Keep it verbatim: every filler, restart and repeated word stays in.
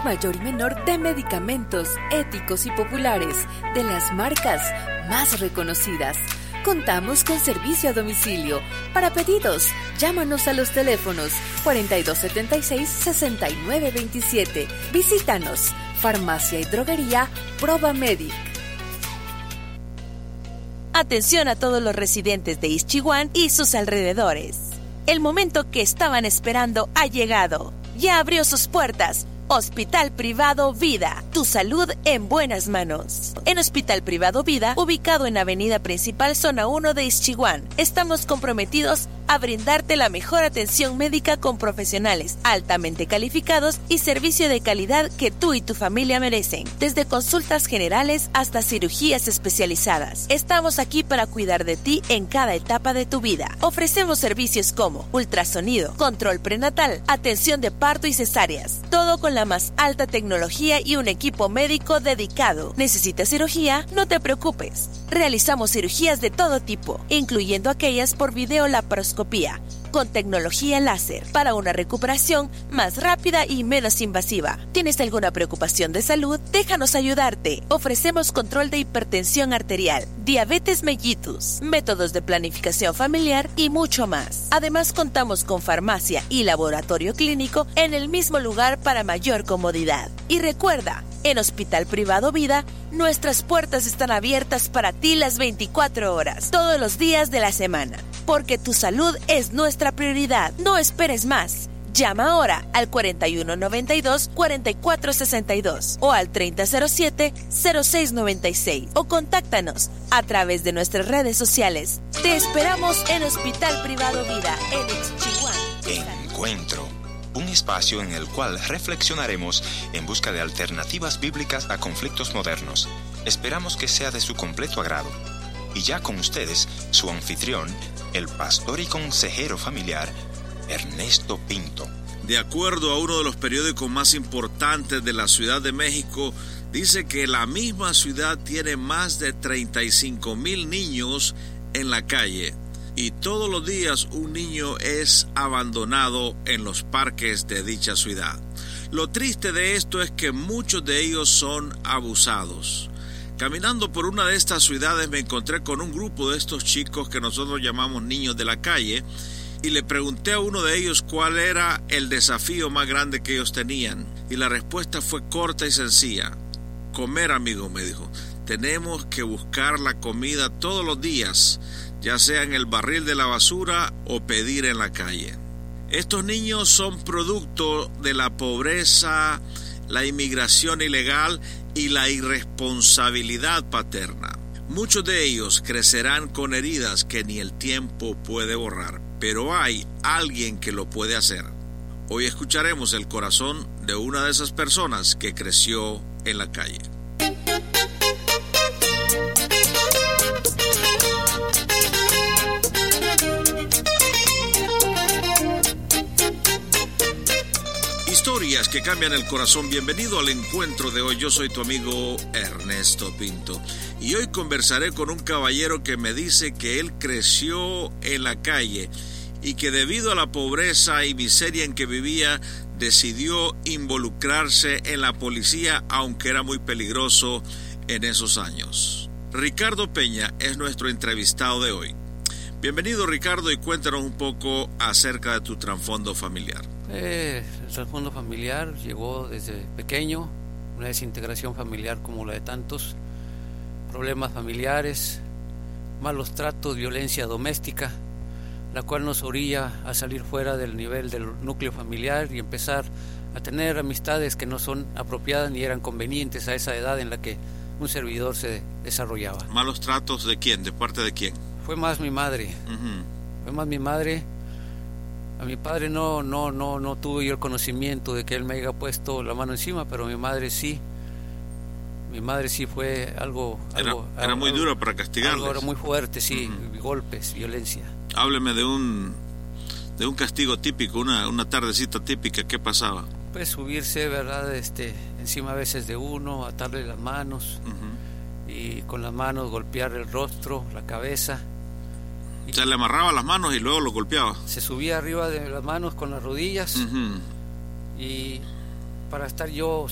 por mayor y menor de medicamentos éticos y populares de las marcas más reconocidas. Contamos con servicio a domicilio. Para pedidos, llámanos a los teléfonos cuarenta y dos setenta y seis, sesenta y nueve veintisiete. Visítanos, Farmacia y Droguería Provamedic. Atención a todos los residentes de Ixchihuán y sus alrededores. El momento que estaban esperando ha llegado. Ya abrió sus puertas. Hospital Privado Vida, tu salud en buenas manos. En Hospital Privado Vida, ubicado en Avenida Principal, Zona uno de Ixchihuán, estamos comprometidos a brindarte la mejor atención médica con profesionales altamente calificados y servicio de calidad que tú y tu familia merecen. Desde consultas generales hasta cirugías especializadas. Estamos aquí para cuidar de ti en cada etapa de tu vida. Ofrecemos servicios como ultrasonido, control prenatal, atención de parto y cesáreas. Todo con la más alta tecnología y un equipo médico dedicado. ¿Necesitas cirugía? No te preocupes. Realizamos cirugías de todo tipo, incluyendo aquellas por videolaparoscopía, con tecnología láser, para una recuperación más rápida y menos invasiva. ¿Tienes alguna preocupación de salud? Déjanos ayudarte. Ofrecemos control de hipertensión arterial, diabetes mellitus, métodos de planificación familiar y mucho más. Además, contamos con farmacia y laboratorio clínico en el mismo lugar para mayor comodidad. Y recuerda, en Hospital Privado Vida, nuestras puertas están abiertas para ti las veinticuatro horas, todos los días de la semana. Porque tu salud es nuestra prioridad. No esperes más. Llama ahora al cuarenta y uno noventa y dos, cuarenta y cuatro sesenta y dos o al treinta cero siete, cero seis noventa y seis o contáctanos a través de nuestras redes sociales. Te esperamos en Hospital Privado Vida en Ixchihuán. Encuentro. Un espacio en el cual reflexionaremos en busca de alternativas bíblicas a conflictos modernos. Esperamos que sea de su completo agrado. Y ya con ustedes, su anfitrión, el pastor y consejero familiar, Ernesto Pinto. De acuerdo a uno de los periódicos más importantes de la Ciudad de México, dice que la misma ciudad tiene más de treinta y cinco mil niños en la calle. Y todos los días un niño es abandonado en los parques de dicha ciudad. Lo triste de esto es que muchos de ellos son abusados. Caminando por una de estas ciudades me encontré con un grupo de estos chicos que nosotros llamamos niños de la calle y le pregunté a uno de ellos cuál era el desafío más grande que ellos tenían. Y la respuesta fue corta y sencilla. Comer, amigo, me dijo. Tenemos que buscar la comida todos los días, ya sea en el barril de la basura o pedir en la calle. Estos niños son producto de la pobreza, la inmigración ilegal y la irresponsabilidad paterna. Muchos de ellos crecerán con heridas que ni el tiempo puede borrar, pero hay alguien que lo puede hacer. Hoy escucharemos el corazón de una de esas personas que creció en la calle. Historias que cambian el corazón. Bienvenido al encuentro de hoy. Yo soy tu amigo Ernesto Pinto y hoy conversaré con un caballero que me dice que él creció en la calle y que debido a la pobreza y miseria en que vivía decidió involucrarse en la policía, aunque era muy peligroso en esos años. Ricardo Peña es nuestro entrevistado de hoy. Bienvenido, Ricardo, y cuéntanos un poco acerca de tu trasfondo familiar. Eh, el trasfondo familiar llegó desde pequeño, una desintegración familiar como la de tantos, problemas familiares, malos tratos, violencia doméstica, la cual nos orilla a salir fuera del nivel del núcleo familiar y empezar a tener amistades que no son apropiadas ni eran convenientes a esa edad en la que un servidor se desarrollaba. ¿Malos tratos de quién? ¿De parte de quién? Fue más mi madre, uh-huh. fue más mi madre. A mi padre no, no, no, no tuve yo el conocimiento de que él me haya puesto la mano encima, pero mi madre sí. Mi madre sí fue algo... Era, algo, era algo, muy duro para castigarles. Algo era muy fuerte, sí, uh-huh. golpes, violencia. Hábleme de un de un castigo típico, una, una tardecita típica. ¿Qué pasaba? Pues subirse, ¿verdad? Este, encima a veces de uno, atarle las manos, uh-huh. y con las manos golpear el rostro, la cabeza. O sea, le amarraba las manos y luego lo golpeaba. Se subía arriba de las manos con las rodillas, uh-huh. y para estar yo